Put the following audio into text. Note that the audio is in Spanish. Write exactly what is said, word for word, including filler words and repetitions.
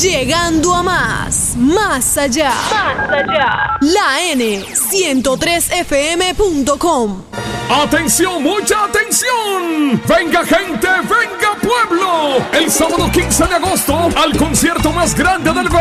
Llegando a más, más allá. Más allá. La N ciento tres F M punto com. ¡Atención, mucha atención! ¡Venga gente, venga pueblo! El sábado quince de agosto al concierto más grande del